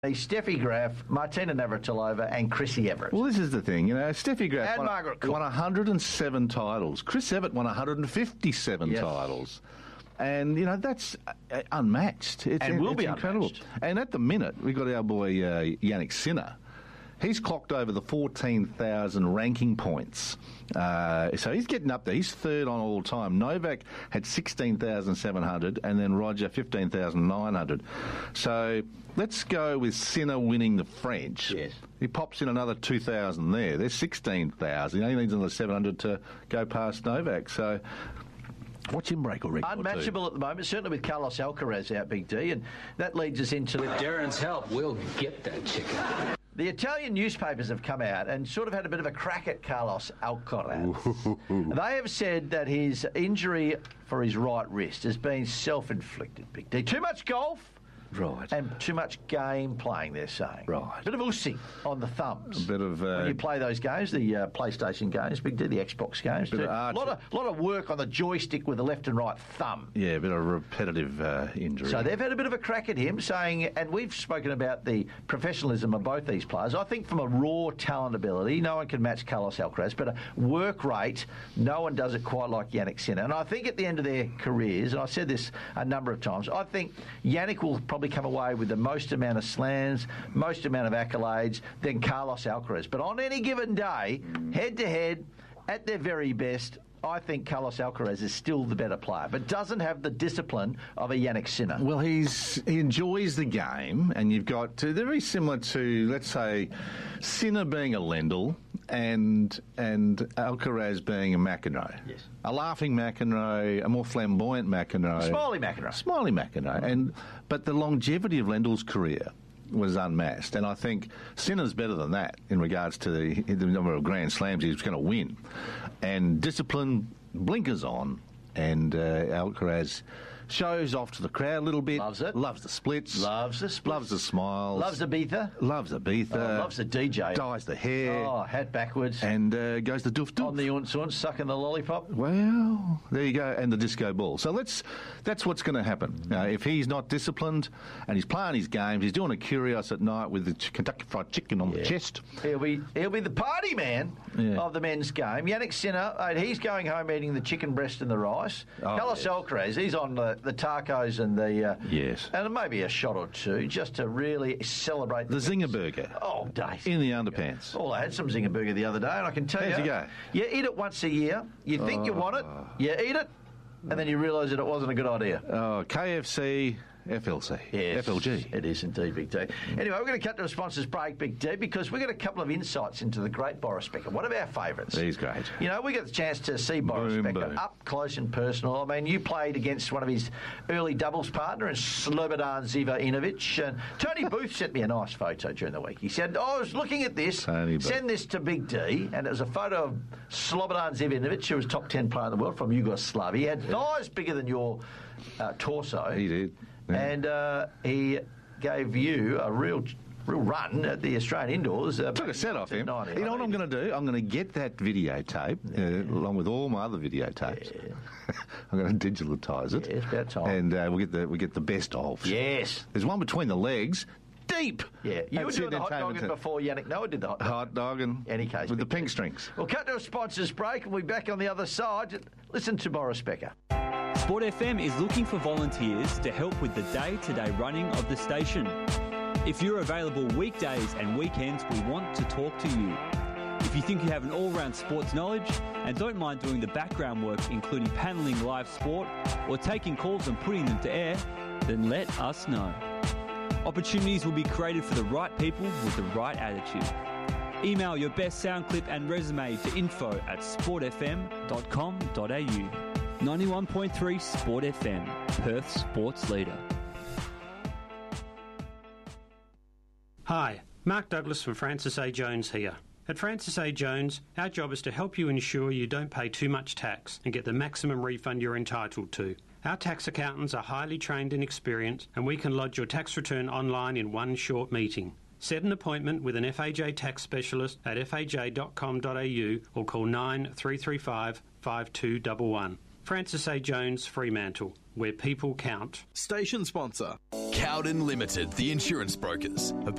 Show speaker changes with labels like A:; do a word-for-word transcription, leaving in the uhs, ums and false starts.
A: Steffi Graf, Martina Navratilova and Chrissy Everett.
B: Well, this is the thing, you know, Steffi Graf
A: and
B: won,
A: Margaret Cook.
B: won one hundred seven titles. Chris Evert won one hundred fifty-seven yes. titles. And, you know, that's uh, unmatched. It's,
A: and will
B: it's
A: be
B: incredible.
A: Unmatched.
B: And at the minute, we've got our boy uh, Yannick Sinner. He's clocked over the fourteen thousand ranking points. Uh, so he's getting up there. He's third on all time. Novak had sixteen thousand seven hundred and then Roger fifteen thousand nine hundred. So let's go with Sinner winning the French.
A: Yes.
B: He pops in another two thousand there. There's sixteen thousand. He only needs another seven hundred to go past Novak. So watch him break a record.
A: Unmatchable at the moment, certainly with Carlos Alcaraz out, Big D, and that leads us into...
C: With Darren's help, we'll get that chicken.
A: The Italian newspapers have come out and sort of had a bit of a crack at Carlos Alcaraz. They have said that his injury for his right wrist has been self-inflicted, Big D. Too much golf...
B: Right.
A: And too much game playing, they're saying.
B: Right.
A: Bit of ussing on the thumbs.
B: A bit of... Uh,
A: when you play those games, the uh, PlayStation games, Big D, the Xbox games.
B: Bit
A: too.
B: of
A: A lot of, lot of work on the joystick with the left and right thumb.
B: Yeah, a bit of repetitive uh, injury.
A: So they've had a bit of a crack at him, saying, and we've spoken about the professionalism of both these players. I think from a raw talent ability, no one can match Carlos Alcaraz, but a work rate, no one does it quite like Yannick Sinner. And I think at the end of their careers, and I've said this a number of times, I think Yannick will probably come away with the most amount of slams, most amount of accolades than Carlos Alcaraz. But on any given day, head-to-head, at their very best, I think Carlos Alcaraz is still the better player, but doesn't have the discipline of a Yannick Sinner.
B: Well, he's he enjoys the game, and you've got to, they're very similar to, let's say, Sinner being a Lendl and and Alcaraz being a McEnroe.
A: Yes.
B: A laughing McEnroe, a more flamboyant McEnroe.
A: Smiley McEnroe.
B: Smiley McEnroe. And, but the longevity of Lendl's career was unmatched, and I think Sinner's better than that in regards to the, the number of Grand Slams he's going to win. And discipline, blinkers on, and uh, Alcaraz shows off to the crowd a little bit.
A: Loves it.
B: Loves the splits.
A: Loves the splits.
B: Loves the smiles.
A: Loves the Ibiza.
B: Loves the Ibiza.
A: Oh, loves the D J.
B: Dyes the hair.
A: Oh, hat backwards.
B: And uh, goes the doof doof.
A: On the unce unce, sucking the lollipop.
B: Well, there you go. And the disco ball. So let's, that's what's going to happen. Uh, if he's not disciplined and he's playing his games, he's doing a curios at night with the Kentucky Fried Chicken on yeah. the chest.
A: He'll be, he'll be the party man yeah. of the men's game. Yannick Sinner, he's going home eating the chicken breast and the rice.
B: Oh,
A: Carlos
B: yes.
A: Alcaraz, he's on the, the tacos and the... Uh,
B: yes.
A: And maybe a shot or two just to really celebrate...
B: The, the Zinger Burger.
A: Oh, Dave.
B: In the underpants.
A: Oh, I had some Zinger Burger the other day, and I can tell
B: How'd
A: you...
B: you go?
A: You eat it once a year, you think oh. you want it, you eat it, and then you realise that it wasn't a good idea.
B: Oh, K F C... F L C.
A: Yes,
B: F L G.
A: It is indeed, Big D. Anyway, we're going to cut to a sponsor's break, Big D, because we've got a couple of insights into the great Boris Becker, one of our favourites.
B: He's great.
A: You know, we got the chance to see Boris
B: boom,
A: Becker
B: boom.
A: up close and personal. I mean, you played against one of his early doubles partner, and Slobodan Zivanovic. And Tony Booth sent me a nice photo during the week. He said, oh, I was looking at this,
B: Tony
A: send this to Big D, and it was a photo of Slobodan Zivanovic, who was top ten player in the world from Yugoslavia. He had thighs bigger than your uh, torso.
B: He did. Yeah.
A: And uh, he gave you a real real run at the Australian Indoors. Uh,
B: Took a set off him.
A: You know
B: what I'm going to do? I'm going to get that videotape, yeah. uh, along with all my other videotapes. Yeah. I'm going to digitise it.
A: Yeah, it's about time.
B: And uh, we'll get the we'll get the best of.
A: Yes.
B: There's one between the legs. Deep.
A: Yeah, you were doing the hot dogging before Yannick Noah did the hot dogging.
B: Hot dogging.
A: Any case.
B: With the pink strings.
A: We'll cut to a sponsor's break and we'll be back on the other side. Listen to Boris Becker.
D: Sport F M is looking for volunteers to help with the day-to-day running of the station. If you're available weekdays and weekends, we want to talk to you. If you think you have an all-round sports knowledge and don't mind doing the background work, including panelling live sport or taking calls and putting them to air, then let us know. Opportunities will be created for the right people with the right attitude. Email your best sound clip and resume to info at sport f m dot com dot a u. ninety-one point three Sport F M, Perth's sports leader.
E: Hi, Mark Douglas from Francis A. Jones here. At Francis A. Jones, our job is to help you ensure you don't pay too much tax and get the maximum refund you're entitled to. Our tax accountants are highly trained and experienced, and we can lodge your tax return online in one short meeting. Set an appointment with an F A J tax specialist at f a j dot com dot a u or call nine three three five, five two one one. Francis A. Jones, Fremantle, where people count.
F: Station sponsor. Cowden Limited, the insurance brokers, have